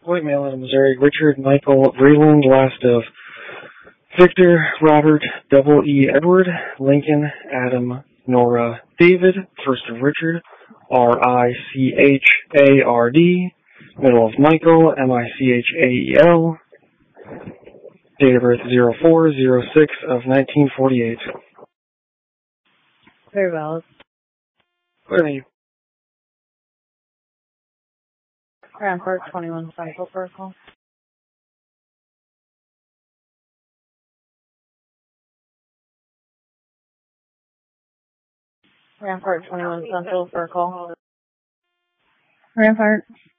Voicemail in Missouri. Richard Michael Vreeland, last of Victor, Robert, Double E, Edward, Lincoln, Adam, Nora, David, first of Richard, Richard, middle of Michael, Michael, date of birth 04/06 of 1948. Very valid. Clearly. Rampart 21 Central Circle. Rampart 21 Central Circle. Rampart.